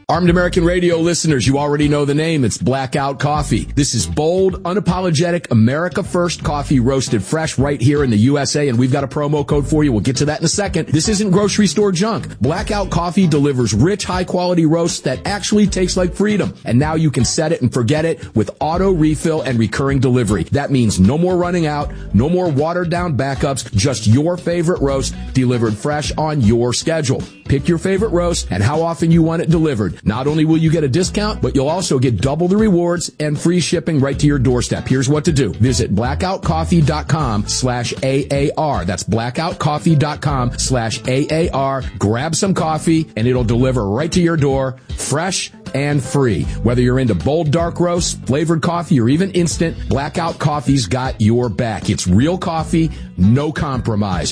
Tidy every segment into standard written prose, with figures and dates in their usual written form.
Armed American Radio listeners, you already know the name. It's Blackout Coffee. This is bold, unapologetic, America First coffee roasted fresh right here in the USA, and we've got a promo code for you. We'll get to that in a second. This isn't grocery store junk. Blackout Coffee delivers rich, high-quality roasts that actually taste like freedom. And now you can set it and forget it with auto refill and recurring delivery. That means no more running out, no more watered-down backups, just your favorite roast delivered fresh on your schedule. Pick your favorite roast and how often you want it delivered. Not only will you get a discount, but you'll also get double the rewards and free shipping right to your doorstep. Here's what to do. Visit blackoutcoffee.com/AAR. That's blackoutcoffee.com/AAR. Grab some coffee and it'll deliver right to your door, fresh and free. Whether you're into bold dark roast, flavored coffee, or even instant, Blackout Coffee's got your back. It's real coffee, no compromise.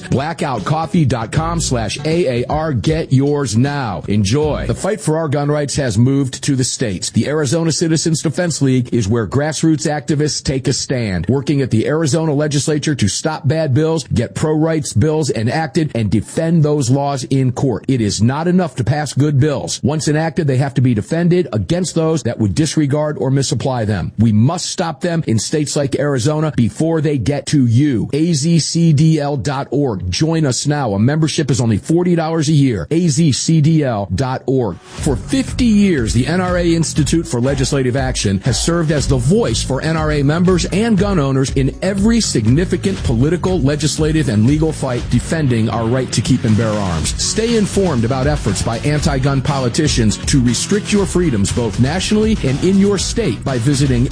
Blackoutcoffee.com/AAR. Get yours now. Enjoy. The fight for our gun rights has moved to the states. The Arizona Citizens Defense League is where grassroots activists take a stand, working at the Arizona legislature to stop bad bills, get pro-rights bills enacted, and defend those laws in court. It is not enough to pass good bills. Once enacted, they have to be defended against those that would disregard or misapply them. We must stop them in states like Arizona before they get to you. azcdl.org. Join us now. A membership is only $40 a year. azcdl.org. For 50 years, the NRA Institute for Legislative Action has served as the voice for NRA members and gun owners in every significant political, legislative, and legal fight defending our right to keep and bear arms. Stay informed about efforts by anti-gun politicians to restrict your freedoms both nationally and in your state by visiting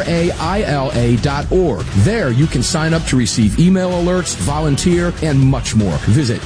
nraila.org. There you can sign up to receive email alerts, volunteer, and much more. Visit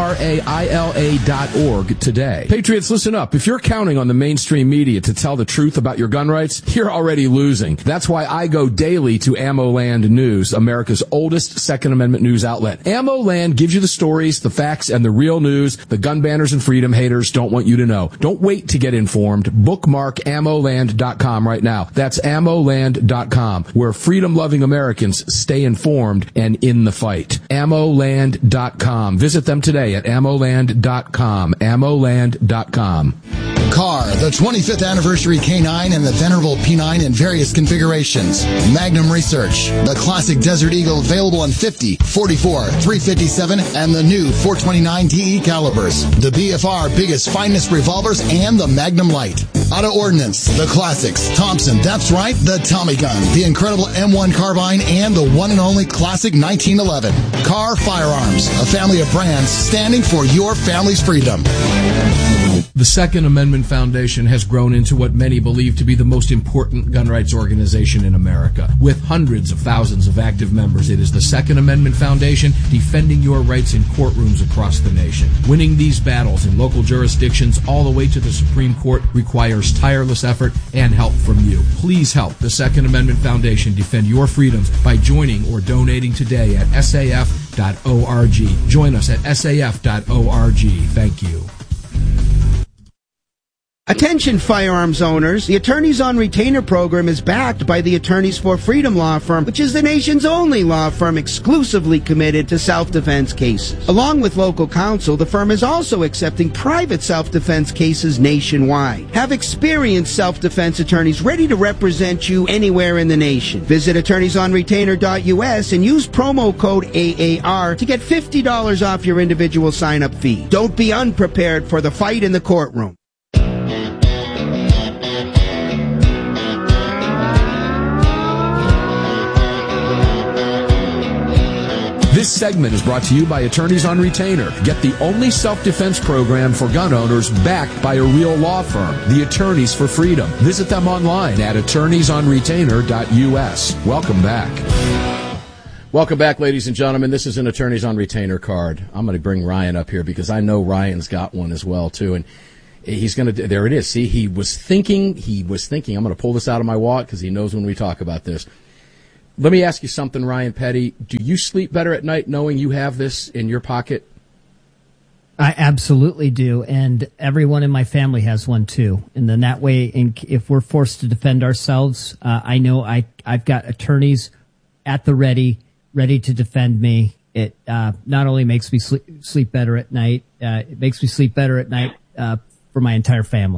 nraila.org today. Patriots, listen up. If you're counting on the mainstream media to tell the truth about your gun rights, you're already losing. That's why I go daily to AmmoLand News, America's oldest Second Amendment news outlet. AmmoLand gives you the stories, the facts, and the real news the gun banners and freedom haters don't want you to know. Don't wait to get informed. Bookmark ammoland.com right now. That's ammoland.com, where freedom-loving Americans stay informed and in the fight. ammoland.com. Visit them today at ammoland.com. ammoland.com. Car, the 25th anniversary K9 and the venerable P9 in various configurations. Magnum Research, the classic Desert Eagle available in 50, 44, 357, and the new 429 DE calibers. The BFR biggest finest revolvers and the Magnum Light. Auto Ordnance, the classics. Thompson, that's right, the Tommy gun, the incredible M1 carbine, and the one and only classic 1911. Car Firearms, a family of brands standing for your family's freedom. The Second Amendment Foundation has grown into what many believe to be the most important gun rights organization in America. With hundreds of thousands of active members, it is the Second Amendment Foundation defending your rights in courtrooms across the nation. Winning these battles in local jurisdictions all the way to the Supreme Court requires tireless effort and help from you. Please help the Second Amendment Foundation defend your freedoms by joining or donating today at saf.org. Join us at saf.org. Thank you. Attention firearms owners, the Attorneys on Retainer program is backed by the Attorneys for Freedom law firm, which is the nation's only law firm exclusively committed to self-defense cases. Along with local counsel, the firm is also accepting private self-defense cases nationwide. Have experienced self-defense attorneys ready to represent you anywhere in the nation. Visit attorneysonretainer.us and use promo code AAR to get $50 off your individual sign-up fee. Don't be unprepared for the fight in the courtroom. This segment is brought to you by Attorneys on Retainer. Get the only self-defense program for gun owners backed by a real law firm, the Attorneys for Freedom. Visit them online at attorneysonretainer.us. Welcome back. Welcome back, ladies and gentlemen. This is an Attorneys on Retainer card. I'm going to bring Ryan up here because I know Ryan's got one as well, too. And he's going to, there it is. See, he was thinking, I'm going to pull this out of my wallet because he knows when we talk about this. Let me ask you something, Ryan Petty. Do you sleep better at night knowing you have this in your pocket? I absolutely do, and everyone in my family has one too. And then that way, if we're forced to defend ourselves, I know I've got attorneys at the ready to defend me. It not only makes me sleep better at night, it makes me sleep better at night for my entire family.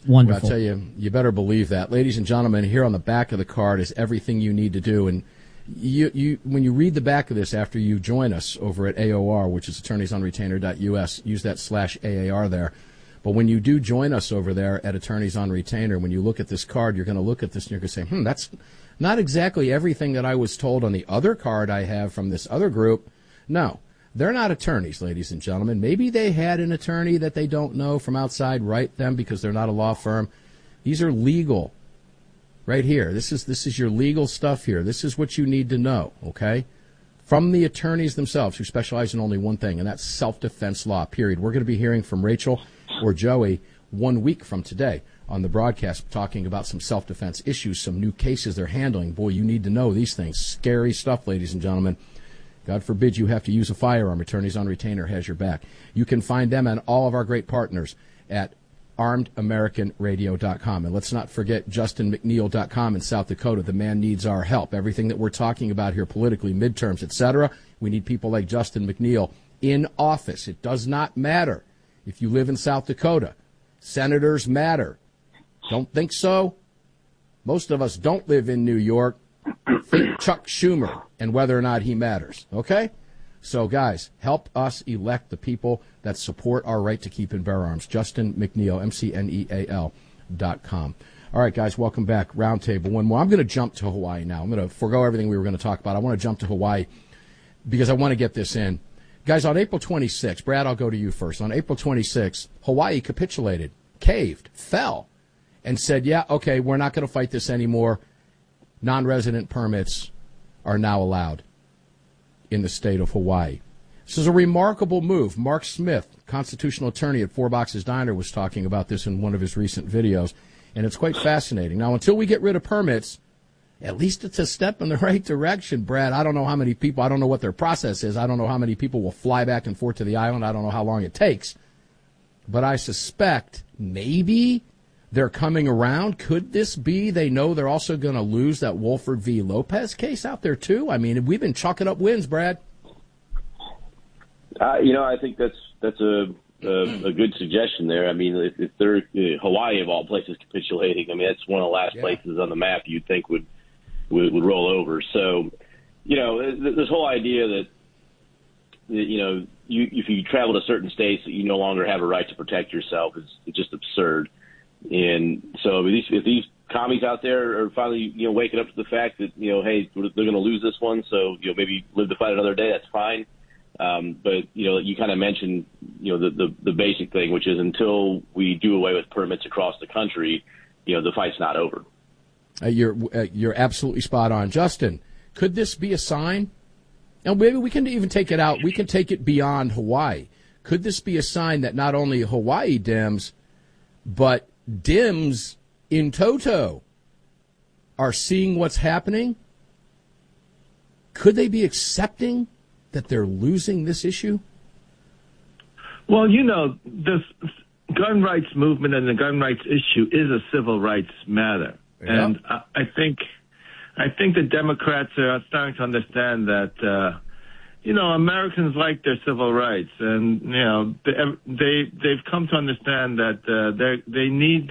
Wonderful. Well, I'll tell you, you better believe that. Ladies and gentlemen, here on the back of the card is everything you need to do. And you when you read the back of this after you join us over at AOR, which is attorneysonretainer.us, use that /AAR there. But when you do join us over there at Attorneys on Retainer, when you look at this card, you're going to look at this and you're going to say, that's not exactly everything that I was told on the other card I have from this other group. No, they're not attorneys, ladies and gentlemen. Maybe they had an attorney that they don't know from outside write them because they're not a law firm. These are legal. Right here. This is your legal stuff here. This is what you need to know, okay? From the attorneys themselves who specialize in only one thing, and that's self-defense law, period. We're going to be hearing from Rachel or Joey 1 week from today on the broadcast talking about some self-defense issues, some new cases they're handling. Boy, you need to know these things. Scary stuff, ladies and gentlemen. God forbid you have to use a firearm. Attorneys on Retainer has your back. You can find them and all of our great partners at ArmedAmericanRadio.com. And let's not forget JustinMcNeil.com in South Dakota. The man needs our help. Everything that we're talking about here politically, midterms, etc., we need people like Justin McNeil in office. It does not matter if you live in South Dakota. Senators matter. Don't think so? Most of us don't live in New York. Think Chuck Schumer and whether or not he matters. Okay? So, guys, help us elect the people that support our right to keep and bear arms. Justin McNeil, McNeil.com. All right, guys, welcome back. Roundtable. One more. I'm going to jump to Hawaii now. I'm going to forego everything we were going to talk about. I want to jump to Hawaii because I want to get this in. Guys, on April 26th, Brad, I'll go to you first. On April 26th, Hawaii capitulated, caved, fell, and said, yeah, okay, we're not going to fight this anymore. Non-resident permits are now allowed in the state of Hawaii. This is a remarkable move. Mark Smith, constitutional attorney at Four Boxes Diner, was talking about this in one of his recent videos, and it's quite fascinating. Now, until we get rid of permits, at least it's a step in the right direction, Brad. I don't know how many people, I don't know what their process is. I don't know how many people will fly back and forth to the island. I don't know how long it takes. But I suspect maybe they're coming around. Could this be they know they're also going to lose that Wolford v. Lopez case out there, too? I mean, we've been chalking up wins, Brad. I think that's a good suggestion there. I mean, if they're Hawaii, of all places, capitulating, I mean, that's one of the last places on the map you'd think would roll over. So, this whole idea that, if you travel to certain states that you no longer have a right to protect yourself is just absurd. And so if these commies out there are finally, waking up to the fact that, hey, they're going to lose this one, so, maybe live to fight another day, that's fine. But, you kind of mentioned, the basic thing, which is until we do away with permits across the country, the fight's not over. You're absolutely spot on. Justin, could this be a sign? And maybe we can even take it out. We can take it beyond Hawaii. Could this be a sign that not only Hawaii Dems, but Dems in toto are seeing what's happening? Could they be accepting that they're losing this issue? Well, this gun rights movement and the gun rights issue is a civil rights matter. Yep. And I think the Democrats are starting to understand that, Americans like their civil rights, and they've come to understand that they need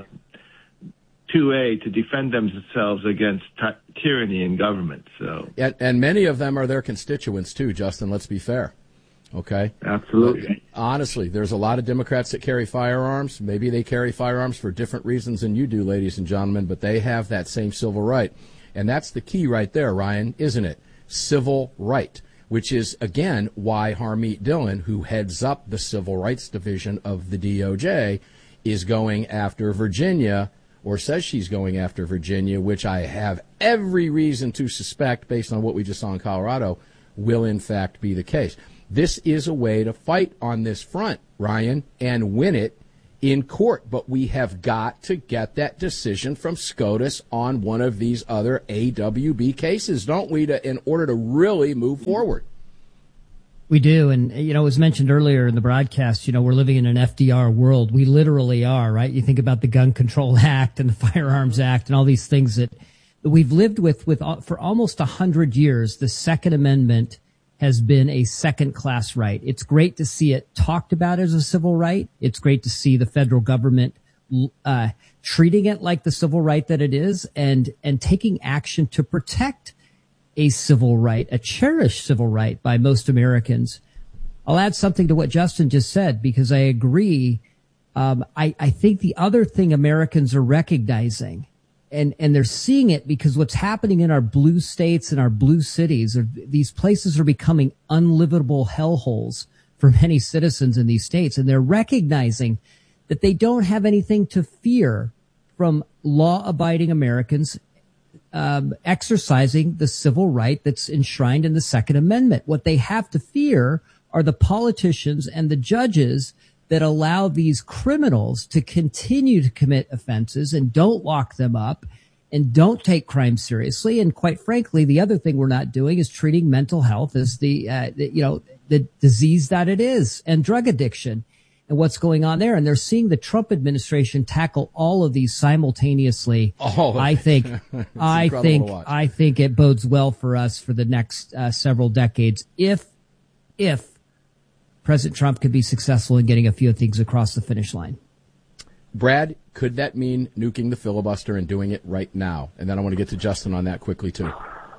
2A to defend themselves against tyranny in government. So, and many of them are their constituents too, Justin. Let's be fair. Okay. Absolutely. Honestly, there's a lot of Democrats that carry firearms. Maybe they carry firearms for different reasons than you do, ladies and gentlemen, but they have that same civil right. And that's the key right there, Ryan, isn't it? Civil right, which is, again, why Harmeet Dillon, who heads up the Civil Rights Division of the DOJ, is going after Virginia, or says she's going after Virginia, which I have every reason to suspect, based on what we just saw in Colorado, will in fact be the case. This is a way to fight on this front, Ryan, and win it in court. But we have got to get that decision from SCOTUS on one of these other AWB cases, don't we, in order to really move forward. We do. And, it was mentioned earlier in the broadcast, we're living in an FDR world. We literally are, right? You think about the Gun Control Act and the Firearms Act and all these things that we've lived with for almost 100 years. The Second Amendment has been a second-class right. It's great to see it talked about as a civil right. It's great to see the federal government treating it like the civil right that it is, and taking action to protect a civil right, a cherished civil right by most Americans. I'll add something to what Justin just said, because I agree. I think the other thing Americans are recognizing, and they're seeing it because what's happening in our blue states and our blue cities, these places are becoming unlivable hellholes for many citizens in these states. And they're recognizing that they don't have anything to fear from law-abiding Americans exercising the civil right that's enshrined in the Second Amendment. What they have to fear are the politicians and the judges that allow these criminals to continue to commit offenses and don't lock them up and don't take crime seriously. And quite frankly, the other thing we're not doing is treating mental health as the disease that it is, and drug addiction and what's going on there. And they're seeing the Trump administration tackle all of these simultaneously. I think it bodes well for us for the next several decades if President Trump could be successful in getting a few things across the finish line. Brad, could that mean nuking the filibuster and doing it right now? And then I want to get to Justin on that quickly, too.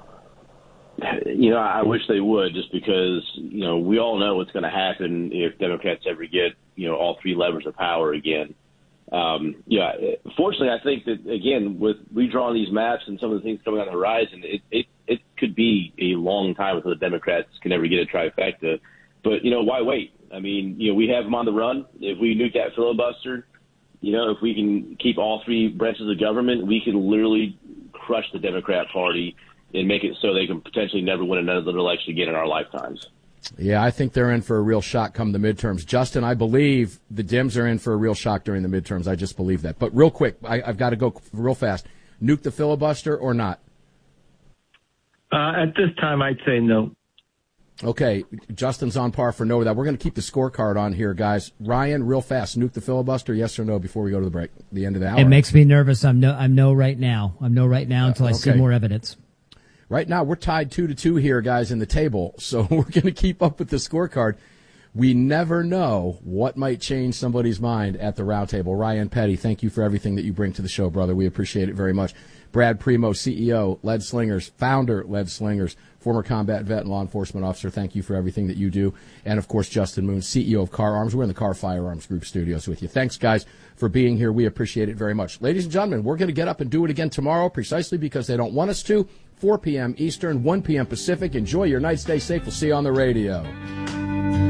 I wish they would, just because, we all know what's going to happen if Democrats ever get, all three levers of power again. Fortunately, I think that, again, with redrawing these maps and some of the things coming on the horizon, it could be a long time until the Democrats can ever get a trifecta. But, why wait? I mean, we have them on the run. If we nuke that filibuster, if we can keep all three branches of government, we can literally crush the Democrat Party and make it so they can potentially never win another election again in our lifetimes. Yeah, I think they're in for a real shock come the midterms. Justin, I believe the Dems are in for a real shock during the midterms. I just believe that. But real quick, I've got to go real fast. Nuke the filibuster or not? At this time, I'd say no. Okay, Justin's on par for no with that. We're going to keep the scorecard on here, guys. Ryan, real fast, nuke the filibuster, yes or no, before we go to the break, the end of the hour. It makes me nervous. I'm no right now. I'm no right now until I see more evidence. Right now, we're tied 2-2 here, guys, in the table, so we're going to keep up with the scorecard. We never know what might change somebody's mind at the round table. Ryan Petty, thank you for everything that you bring to the show, brother. We appreciate it very much. Brad Primo, CEO, Lead Slingers, founder, Lead Slingers, former combat vet and law enforcement officer. Thank you for everything that you do. And, of course, Justin Moon, CEO of Car Arms. We're in the Car Firearms Group studios with you. Thanks, guys, for being here. We appreciate it very much. Ladies and gentlemen, we're going to get up and do it again tomorrow precisely because they don't want us to. 4 p.m. Eastern, 1 p.m. Pacific. Enjoy your night. Stay safe. We'll see you on the radio.